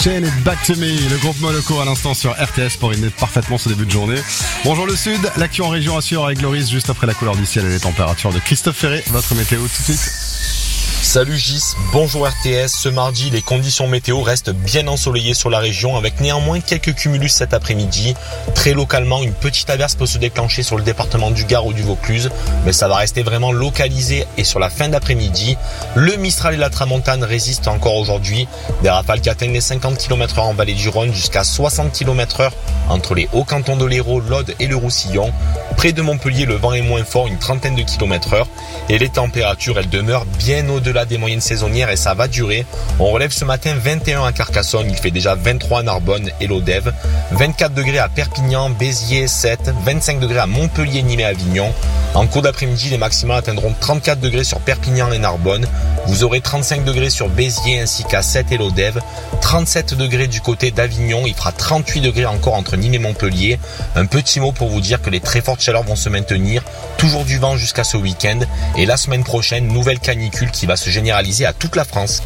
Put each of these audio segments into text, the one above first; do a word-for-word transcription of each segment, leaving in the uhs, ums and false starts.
Chain et Back to Me, le groupe Moloko à l'instant sur R T S pour aider parfaitement ce début de journée. Bonjour le Sud, l'actu en région assure avec Loris juste après la couleur du ciel et les températures de Christophe Ferré. Votre météo tout de suite. Salut Gis, bonjour R T S. Ce mardi, les conditions météo restent bien ensoleillées sur la région avec néanmoins quelques cumulus cet après-midi. Très localement, une petite averse peut se déclencher sur le département du Gard ou du Vaucluse, mais ça va rester vraiment localisé et sur la fin d'après-midi. Le Mistral et la Tramontane résistent encore aujourd'hui. Des rafales qui atteignent les cinquante kilomètres heure en vallée du Rhône jusqu'à soixante kilomètres heure entre les hauts cantons de l'Hérault, l'Aude et le Roussillon. Près de Montpellier, le vent est moins fort, une trentaine de kilomètres heure. Et les températures, elles demeurent bien au-delà des moyennes saisonnières et ça va durer. On relève ce matin vingt et un à Carcassonne, il fait déjà vingt-trois à Narbonne et Lodève, vingt-quatre degrés à Perpignan, Béziers, Sète, vingt-cinq degrés à Montpellier, Nîmes et Avignon. En cours d'après-midi, les maximales atteindront trente-quatre degrés sur Perpignan et Narbonne. Vous aurez trente-cinq degrés sur Béziers ainsi qu'à Sète et Lodève, trente-sept degrés du côté d'Avignon, il fera trente-huit degrés encore entre Nîmes et Montpellier. Un petit mot pour vous dire que les très fortes chaleurs vont se maintenir, toujours du vent jusqu'à ce week-end. Et la semaine prochaine, nouvelle canicule qui va se généraliser à toute la France.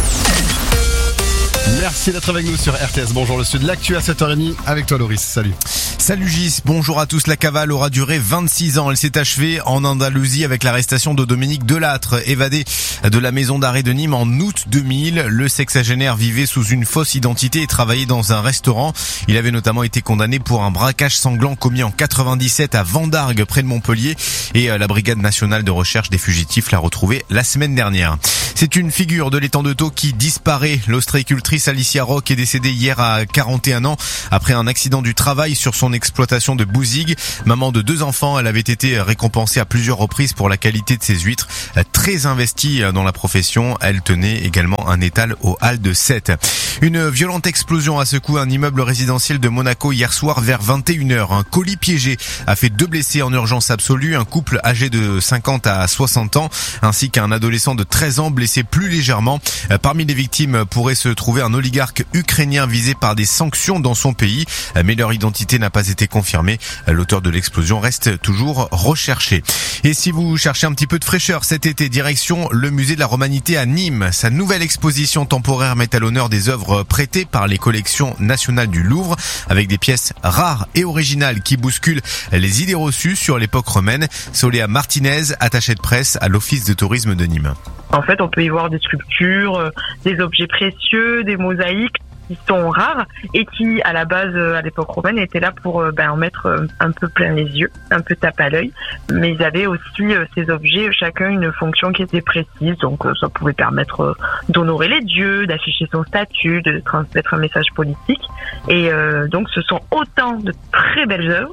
Merci d'être avec nous sur R T S. Bonjour le Sud, l'actu à sept heures trente avec toi Loris, salut. Salut Gis, bonjour à tous. La cavale aura duré vingt-six ans. Elle s'est achevée en Andalousie avec l'arrestation de Dominique Delattre, évadé de la maison d'arrêt de Nîmes en août deux mille. Le sexagénaire vivait sous une fausse identité et travaillait dans un restaurant. Il avait notamment été condamné pour un braquage sanglant commis en quatre-vingt-dix-sept à Vendargues près de Montpellier et la brigade nationale de recherche des fugitifs l'a retrouvé la semaine dernière. C'est une figure de l'étang de Thau qui disparaît. L'ostréicultrice Alicia Roch est décédée hier à quarante et un ans après un accident du travail sur son exploitation de Bouzigues. Maman de deux enfants, elle avait été récompensée à plusieurs reprises pour la qualité de ses huîtres. Très investie dans la profession, elle tenait également un étal au Halles de Sète. Une violente explosion a secoué un immeuble résidentiel de Monaco hier soir vers vingt et une heures. Un colis piégé a fait deux blessés en urgence absolue, un couple âgé de cinquante à soixante ans ainsi qu'un adolescent de treize ans blessé plus légèrement. Parmi les victimes pourrait se trouver un oligarque ukrainien visé par des sanctions dans son pays, mais leur identité n'a pas été confirmée. L'auteur de l'explosion reste toujours recherché. Et si vous cherchez un petit peu de fraîcheur cet été, direction le musée de la Romanité à Nîmes. Sa nouvelle exposition temporaire met à l'honneur des œuvres prêtées par les collections nationales du Louvre, avec des pièces rares et originales qui bousculent les idées reçues sur l'époque romaine. Soléa Martinez, attachée de presse à l'Office de tourisme de Nîmes. En fait, on peut y voir des sculptures, des objets précieux, des mosaïques qui sont rares et qui, à la base, à l'époque romaine, étaient là pour ben, en mettre un peu plein les yeux, un peu tape à l'œil. Mais ils avaient aussi, ces objets, chacun une fonction qui était précise. Donc, ça pouvait permettre d'honorer les dieux, d'afficher son statut, de transmettre un message politique. Et euh, donc, ce sont autant de très belles œuvres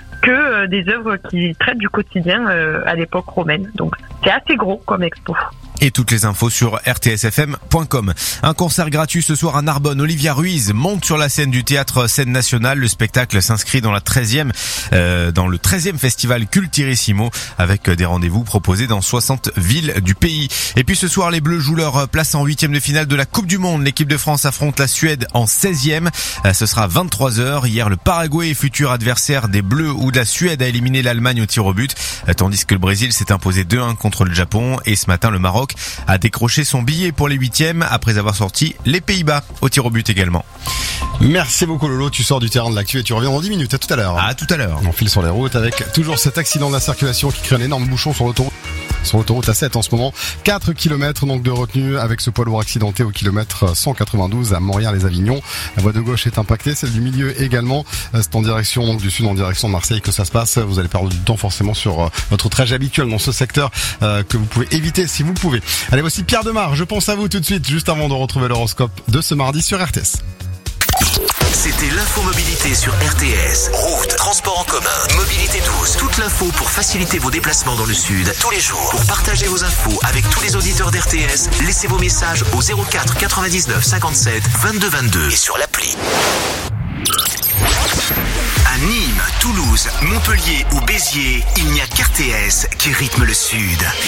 que des œuvres qui traitent du quotidien euh, à l'époque romaine. Donc, c'est assez gros comme expo. Et toutes les infos sur r t s f m point com. Un concert gratuit ce soir à Narbonne. Olivia Ruiz monte sur la scène du théâtre Scène Nationale. Le spectacle s'inscrit dans la treizième, euh, dans le treizième festival Cultirissimo avec des rendez-vous proposés dans soixante villes du pays. Et puis ce soir, les Bleus jouent leur place en huitième de finale de la Coupe du Monde. L'équipe de France affronte la Suède en seizième. Euh, ce sera vingt-trois heures. Hier, le Paraguay, futur adversaire des Bleus ou de la Suède, a éliminé l'Allemagne au tir au but, euh, tandis que le Brésil s'est imposé deux un contre le Japon. Et ce matin, le Maroc a décroché son billet pour les huitièmes après avoir sorti les Pays-Bas au tir au but également. Merci beaucoup Lolo, tu sors du terrain de l'actu et tu reviens dans dix minutes. À tout à l'heure. À tout à l'heure. On file sur les routes avec toujours cet accident de la circulation qui crée un énorme bouchon sur l'autoroute. Sur l'autoroute A sept en ce moment, quatre kilomètres donc de retenue avec ce poids lourd accidenté au kilomètre cent quatre-vingt-douze à Montréal-les-Avignon. La voie de gauche est impactée, celle du milieu également. C'est en direction donc du sud en direction de Marseille que ça se passe. Vous allez perdre du temps forcément sur votre trajet habituel dans ce secteur euh, que vous pouvez éviter si vous le pouvez. Allez, voici Pierre Demar, je pense à vous tout de suite juste avant de retrouver l'horoscope de ce mardi sur R T S. C'était l'infomobilité sur R T S. Route, transport en commun, mobilité douce. Toute l'info pour faciliter vos déplacements dans le sud tous les jours. Pour partager vos infos avec tous les auditeurs d'R T S, laissez vos messages au zéro quatre quatre-vingt-dix-neuf cinquante-sept vingt-deux vingt-deux et sur l'appli. À Nîmes, Toulouse, Montpellier ou Béziers, il n'y a qu'R T S qui rythme le sud.